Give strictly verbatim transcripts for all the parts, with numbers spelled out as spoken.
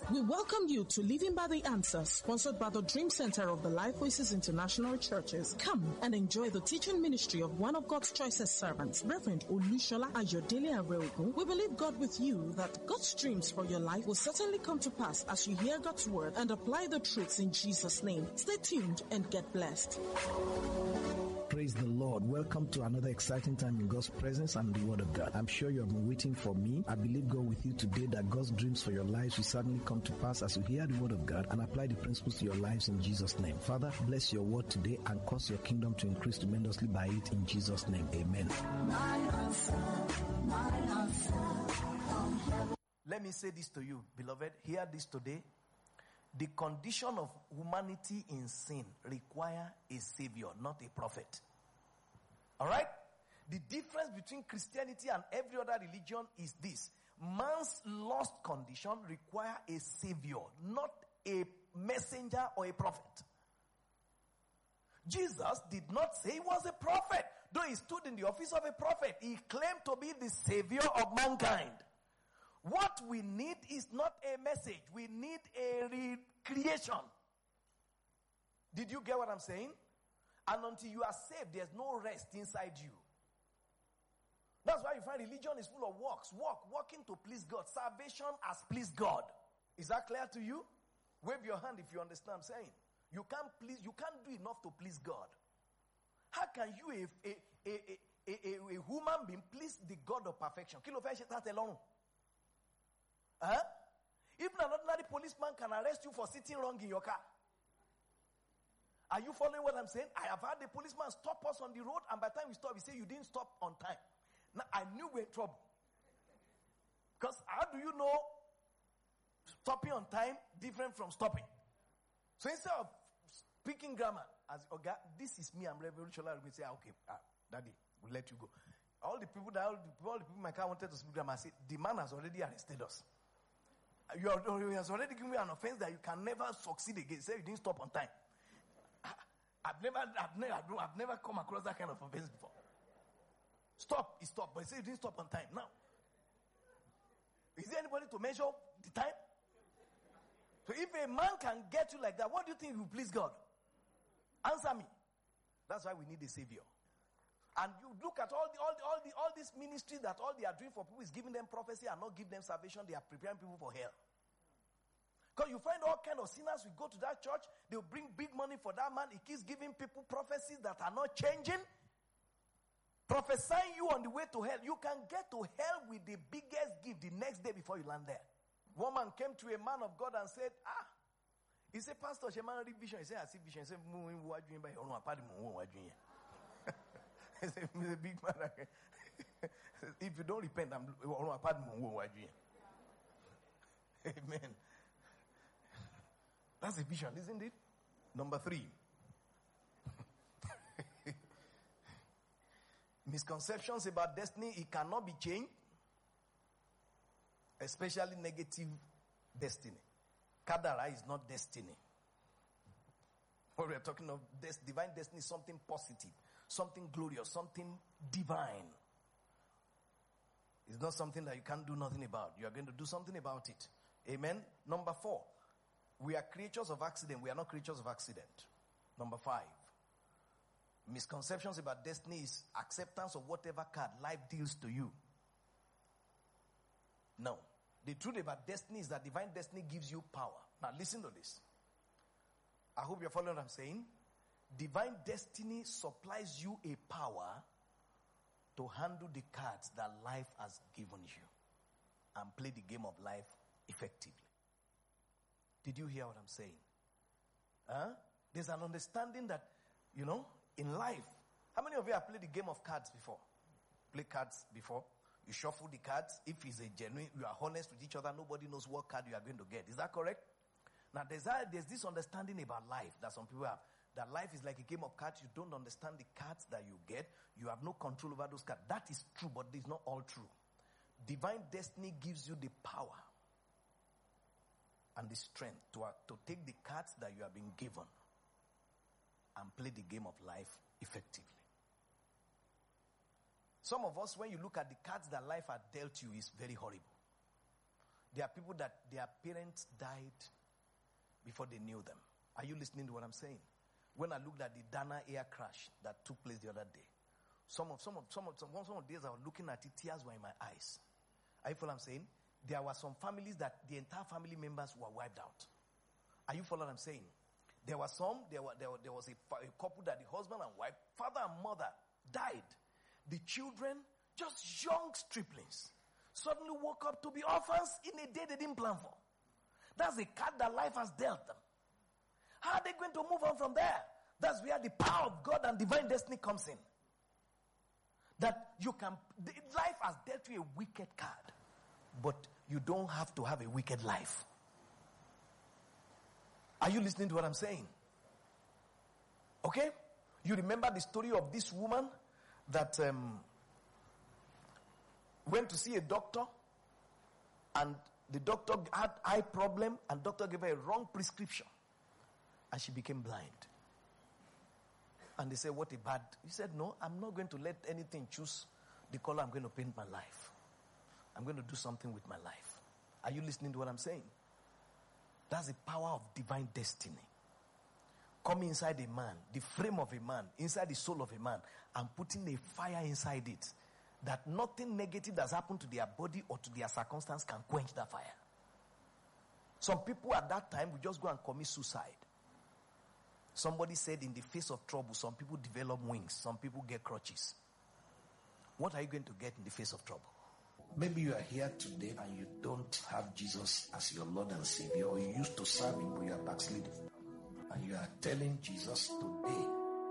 We welcome you to Living by the Answers, sponsored by the Dream Center of the Life Voices International Churches. Come and enjoy the teaching ministry of one of God's choicest servants, Reverend Olushola Ayodele Areogun. We believe God with you that God's dreams for your life will certainly come to pass as you hear God's word and apply the truths in Jesus' name. Stay tuned and get blessed. Praise the Lord. Welcome to another exciting time in God's presence and the Word of God. I'm sure you have been waiting for me. I believe God with you today that God's dreams for your lives will certainly come to pass as you hear the Word of God and apply the principles to your lives in Jesus' name. Father, bless your word today and cause your kingdom to increase tremendously by it in Jesus' name. Amen. My answer, my answer. Let me say this to you, beloved. Hear this today. The condition of humanity in sin require a savior, not a prophet. Alright? The difference between Christianity and every other religion is this. Man's lost condition require a savior, not a messenger or a prophet. Jesus did not say he was a prophet. Though he stood in the office of a prophet, he claimed to be the savior of mankind. What we need is not a message. We need a recreation. Did you get what I'm saying? And until you are saved, there's no rest inside you. That's why you find religion is full of works. Work, working to please God. Salvation has pleased God. Is that clear to you? Wave your hand if you understand what I'm saying. You can't please, you can't do enough to please God. How can you, a, a, a, a, a, a human being, please the God of perfection? Kí ló fẹ́ ṣe tá alone. Huh? Even an ordinary policeman can arrest you for sitting wrong in your car. Are you following what I'm saying? I have had the policeman stop us on the road, and by the time we stop, he say you didn't stop on time. Now I knew we were in trouble. Because how do you know stopping on time different from stopping? So instead of speaking grammar, as okay, this is me, I'm revolutionary, we say, okay, ah, daddy, we'll let you go. All the people that all the people, all the people in my car wanted to speak grammar, I said, the man has already arrested us. You, are, you has already given me an offense that you can never succeed again. Say you didn't stop on time. I, I've never, I've never, I've never come across that kind of offense before. Stop, he stopped, but he said you didn't stop on time. Now, is there anybody to measure the time? So if a man can get you like that, what do you think will please God? Answer me. That's why we need a savior. And you look at all the all the all the all this ministry that all they are doing for people is giving them prophecy and not giving them salvation. They are preparing people for hell. Because you find all kind of sinners, we go to that church, they'll bring big money for that man. He keeps giving people prophecies that are not changing. Prophesying you on the way to hell. You can get to hell with the biggest gift the next day before you land there. One man came to a man of God and said, ah, he said, Pastor, she man read vision. He said, I see vision. He said, he's a big man. If you don't repent, I'm Amen. That's a vision, isn't it? Number three. Misconceptions about destiny, it cannot be changed. Especially negative destiny. Kadara is not destiny. What we are talking of, this divine destiny is something positive, something glorious, something divine. It's not something that you can't do nothing about. You are going to do something about it. Amen. Number four, we are creatures of accident. We are not creatures of accident. Number five, misconceptions about destiny is acceptance of whatever card life deals to you. No. The truth about destiny is that divine destiny gives you power. Now listen to this. I hope you're following what I'm saying. Divine destiny supplies you a power to handle the cards that life has given you and play the game of life effectively. Did you hear what I'm saying? Huh? There's an understanding that, you know, in life, how many of you have played the game of cards before? Play cards before? You shuffle the cards. If it's a genuine, you are honest with each other, nobody knows what card you are going to get. Is that correct? Now, there's, a, there's this understanding about life that some people have. That life is like a game of cards. You don't understand the cards that you get. You have no control over those cards. That is true, but it's not all true. Divine destiny gives you the power and the strength to, uh, to take the cards that you have been given and play the game of life effectively. Some of us, when you look at the cards that life has dealt you, is very horrible. There are people that their parents died before they knew them. Are you listening to what I'm saying? When I looked at the Dana air crash that took place the other day, some of some of some of some, some of the days I was looking at it, tears were in my eyes. Are you following what I'm saying? There were some families that the entire family members were wiped out. Are you following what I'm saying? There were some, there were there, were, there was a, a couple that the husband and wife, father and mother, died. The children, just young striplings, suddenly woke up to be orphans in a day they didn't plan for. That's the card that life has dealt them. How are they going to move on from there? That's where the power of God and divine destiny comes in. That you can, life has dealt you a wicked card, but you don't have to have a wicked life. Are you listening to what I'm saying? Okay? You remember the story of this woman that um, went to see a doctor, and the doctor had eye problem, and doctor gave her a wrong prescription, and she became blind. And they said, what a bad... He said, no, I'm not going to let anything choose the color I'm going to paint my life. I'm going to do something with my life. Are you listening to what I'm saying? That's the power of divine destiny. Coming inside a man, the frame of a man, inside the soul of a man, and putting a fire inside it, that nothing negative that's happened to their body or to their circumstance can quench that fire. Some people at that time will just go and commit suicide. Somebody said in the face of trouble, some people develop wings, some people get crutches. What are you going to get in the face of trouble? Maybe you are here today and you don't have Jesus as your Lord and Savior, or you used to serve Him but you are backsliding. And you are telling Jesus today,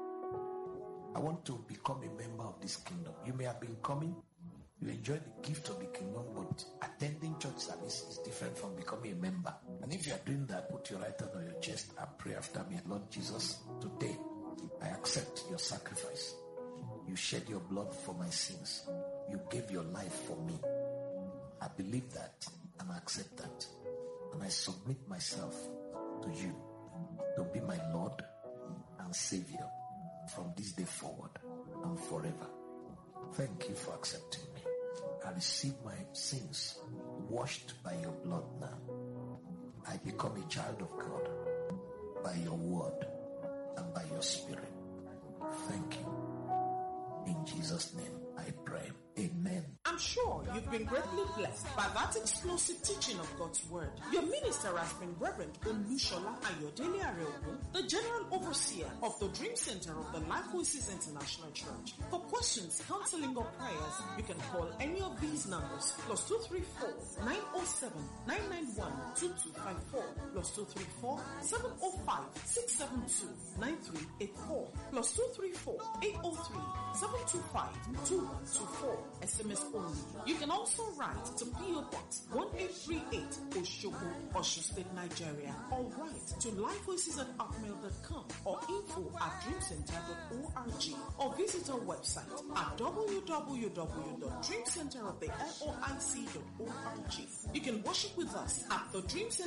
I want to become a member of this kingdom. You may have been coming, you enjoy the gift of the kingdom, but attending church service is different from becoming a member. And if you are doing that, put your right hand on your chest and pray after me. Lord Jesus, today I accept your sacrifice. You shed your blood for my sins. You gave your life for me. I believe that and I accept that. And I submit myself to you to be my Lord and Savior from this day forward and forever. Thank you for accepting me. I receive my sins washed by your blood now. I become a child of God by your word and by your spirit. Thank you. In Jesus' name I pray. Amen. I'm sure you've been greatly blessed by that explosive teaching of God's Word. Your minister has been Reverend Olushola Ayodele Areogun, the General Overseer of the Dream Center of the Life Voices International Church. For questions, counseling, or prayers, you can call any of these numbers: plus two three four, nine oh seven, nine nine one, two two five four, plus two three four, seven oh five, six seven two, nine three eight four, plus two three four, eight oh three, seven two five, two one two four. S M S only. You can also write to P O Box one eight three eight, Oshogo, Osun State, Nigeria, or write to lifevoices at hotmail dot com or info at dreamcenter dot org, or visit our website at w w w dot dreamcenter of the L O I C dot org. You can worship with us at the Dream Center